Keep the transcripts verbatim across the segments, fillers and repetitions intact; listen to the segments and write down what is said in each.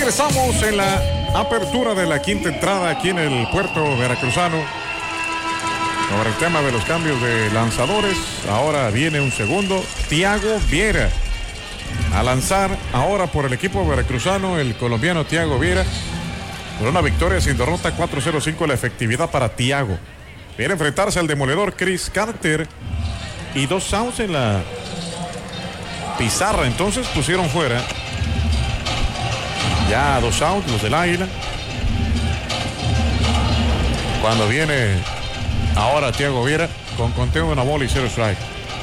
Regresamos en la apertura de la quinta entrada aquí en el puerto veracruzano. Sobre el tema de los cambios de lanzadores, ahora viene un segundo. Thiago Viera a lanzar ahora por el equipo veracruzano, el colombiano Thiago Viera. Con una victoria sin derrota, cuatro cero cinco la efectividad para Thiago. Viene a enfrentarse al demoledor Chris Carter. Y dos outs en la pizarra, entonces pusieron fuera. Ya dos outs los del Águila. Cuando viene ahora Thiago Viera con conteo de una bola y cero strike.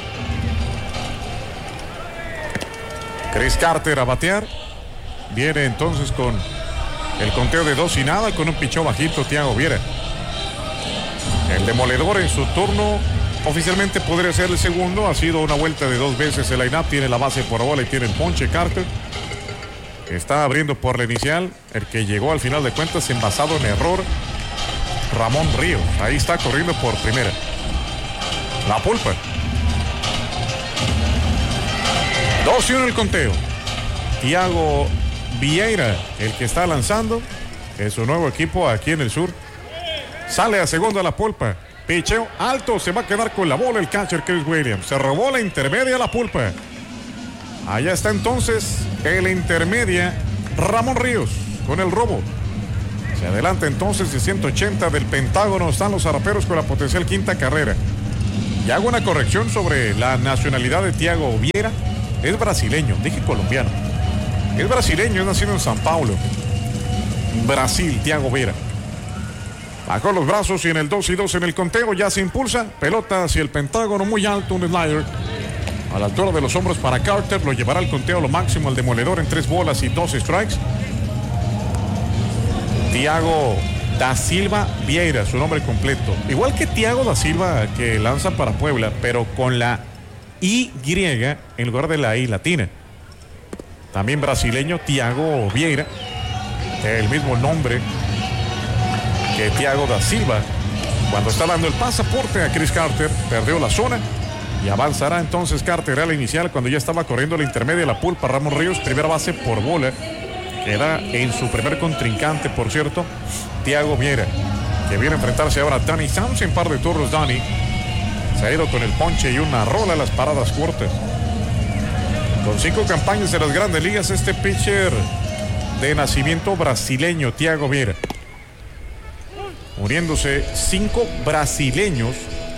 Chris Carter a batear. Viene entonces con el conteo de dos y nada con un pichó bajito Thiago Viera. El demoledor en su turno oficialmente podría ser el segundo. Ha sido una vuelta de dos veces el line-up. Tiene la base por bola y tiene el ponche Carter. Está abriendo por la inicial. El que llegó al final de cuentas envasado en error, Ramón Ríos. Ahí está corriendo por primera. La pulpa. dos y uno el conteo. Thiago Vieira, el que está lanzando en su nuevo equipo aquí en el sur. Sale a segundo a la pulpa. Picheo alto, se va a quedar con la bola el catcher Chris Williams. Se robó la intermedia a la pulpa. Allá está entonces el intermedia Ramón Ríos con el robo. Se adelanta entonces de ciento ochenta del Pentágono. Están los zaraperos con la potencial quinta carrera. Y hago una corrección sobre la nacionalidad de Thiago Vieira. Es brasileño, dije colombiano. Es brasileño, es nacido en San Paulo, Brasil, Thiago Vieira. Bajó los brazos y en el dos y dos en el conteo ya se impulsa. Pelota hacia el Pentágono, muy alto, un slider a la altura de los hombros para Carter. Lo llevará al conteo lo máximo al demoledor en tres bolas y dos strikes. Thiago da Silva Vieira, su nombre completo. Igual que Thiago da Silva, que lanza para Puebla, pero con la Y en lugar de la I latina. También brasileño, Thiago Vieira, el mismo nombre que Thiago da Silva. Cuando está dando el pasaporte a Chris Carter, perdió la zona y avanzará entonces Carter a la inicial cuando ya estaba corriendo la intermedia la pulpa. Ramón Ríos, primera base por bola. Queda en su primer contrincante, por cierto, Thiago Vieira, que viene a enfrentarse ahora a Danny Sanz en par de turnos. Danny se ha ido con el ponche y una rola a las paradas cortas. Con cinco campañas de las grandes ligas, este pitcher de nacimiento brasileño, Thiago Vieira. Uniéndose cinco brasileños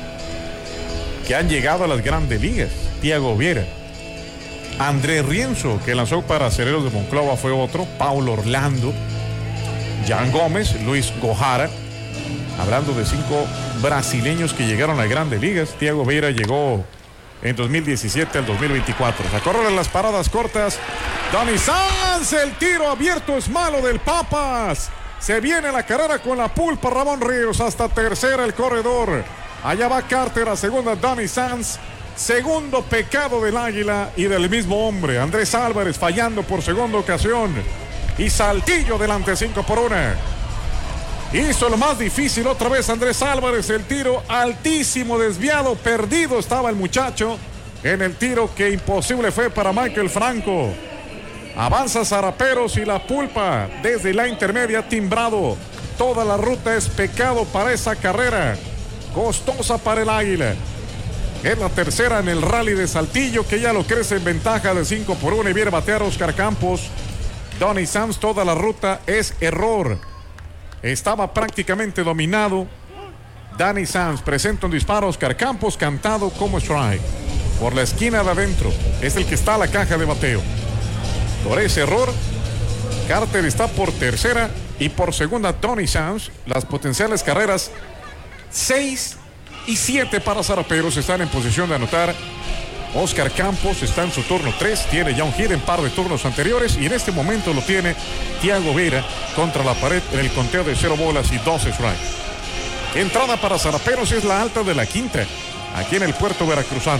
que han llegado a las grandes ligas. Thiago Vieira. André Rienzo, que lanzó para Acereros de Monclova, fue otro. Paulo Orlando. Jan Gómez, Luis Gojara. Hablando de cinco brasileños que llegaron a las grandes ligas. Thiago Vieira llegó en dos mil diecisiete al dos mil veinticuatro. Se corren las paradas cortas. Danny Sanz, el tiro abierto es malo del Papas. Se viene la carrera con la pulpa. Ramón Ríos hasta tercera el corredor. Allá va Carter a segunda. Danny Sanz. Segundo pecado del Águila y del mismo hombre. Andrés Álvarez fallando por segunda ocasión. Y Saltillo delante cinco por una. Hizo lo más difícil otra vez Andrés Álvarez. El tiro altísimo, desviado, perdido estaba el muchacho en el tiro que imposible fue para Michael Franco. Avanza Zaraperos y la pulpa desde la intermedia timbrado. Toda la ruta es pecado para esa carrera. Costosa para el Águila. Es la tercera en el rally de Saltillo, que ya lo crece en ventaja de cinco por uno y viene a batear Oscar Campos. Danny Sanz, toda la ruta es error. Estaba prácticamente dominado. Danny Sanz presenta un disparo. Oscar Campos cantado como strike. Por la esquina de adentro. Es el que está a la caja de bateo. Por ese error, Carter está por tercera y por segunda Danny Sanz. Las potenciales carreras seis y siete para Zaraperos están en posición de anotar. Oscar Campos está en su turno tres, tiene ya un hit en par de turnos anteriores y en este momento lo tiene Thiago Vieira contra la pared en el conteo de cero bolas y dos strikes. Entrada para Zaraperos es la alta de la quinta, aquí en el puerto veracruzano.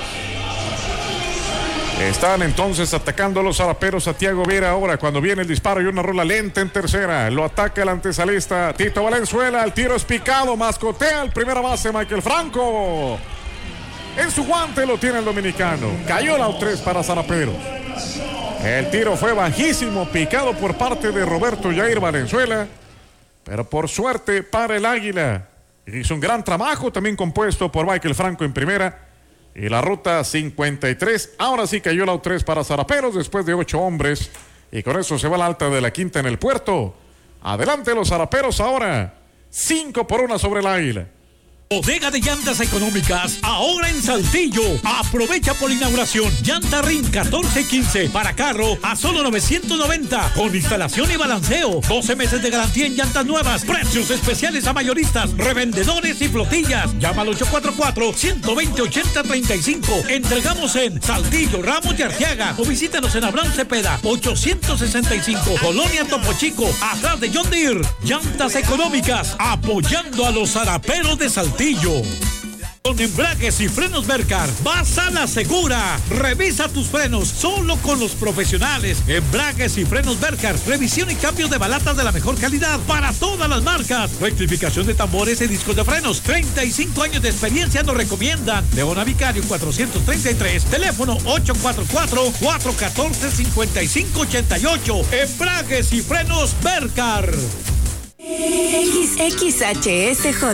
Están entonces atacando los Zaraperos a Thiago Vieira ahora cuando viene el disparo y una rola lenta en tercera. Lo ataca el antesalista Tito Valenzuela, el tiro es picado, mascotea el primera base Michael Franco. En su guante lo tiene el dominicano. Cayó el out tres para Zaraperos. El tiro fue bajísimo, picado por parte de Roberto Jair Valenzuela, pero por suerte para el Águila. Hizo un gran trabajo, también compuesto por Michael Franco en primera. Y la ruta cincuenta y tres, ahora sí cayó el out tres para Zaraperos después de ocho hombres. Y con eso se va la alta de la quinta en el puerto. Adelante los Zaraperos ahora. cinco por uno sobre el Águila. Bodega de llantas económicas, ahora en Saltillo. Aprovecha por inauguración. Llanta R I N catorce quince para carro a solo novecientos noventa. Con instalación y balanceo. doce meses de garantía en llantas nuevas. Precios especiales a mayoristas, revendedores y flotillas. Llama al ocho cuatro cuatro, uno dos cero, ocho cero tres cinco. Entregamos en Saltillo, Ramos y Arteaga. O visítanos en Abraham Cepeda, ochocientos sesenta y cinco. Colonia Topo Chico, atrás de John Deere. Llantas económicas, apoyando a los zaraperos de Saltillo. Con embragues y frenos Bercar, vas a la segura. Revisa tus frenos solo con los profesionales. Embragues y frenos Bercar, revisión y cambio de balatas de la mejor calidad para todas las marcas. Rectificación de tambores y discos de frenos. treinta y cinco años de experiencia nos recomiendan. Leona Vicario cuatrocientos treinta y tres, teléfono ocho cuatro cuatro, cuatro uno cuatro, cinco cinco ocho ocho. Embragues y frenos Bercar. X X H S J